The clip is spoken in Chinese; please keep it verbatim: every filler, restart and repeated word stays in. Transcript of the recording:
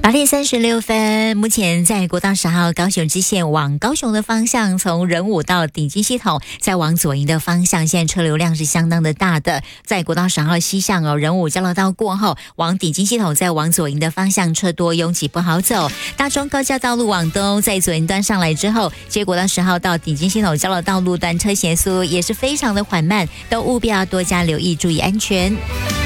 八点三十六分，目前在国道十号高雄支线往高雄的方向，从仁武到顶金系统，再往左营的方向，现在车流量是相当的大的。在国道十号西向哦，仁武交流道过后，往顶金系统再往左营的方向，车多拥挤不好走。大中高架道路往东，在左营端上来之后，接国道十号到顶金系统交流道路段车协速也是非常的缓慢，都务必要多加留意，注意安全。